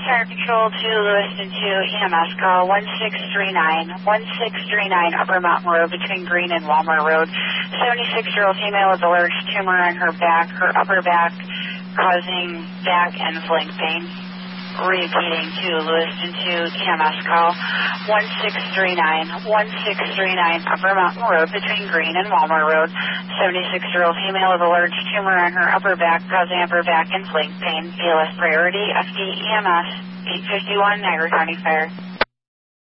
Fire Control to Lewiston 2, EMS call 1639, 1639 Upper Mountain Road between Green and Walmer Road. 76-year-old female with a large tumor on her back, her upper back, causing back and flank pain. Repeating to Lewiston 2, EMS call 1639, 1639 Upper Mountain Road between Green and Walmer Road. 76-year-old female with a large tumor on her upper back, causing upper back and flank pain. BLS priority, FD EMS 851, Niagara County Fire.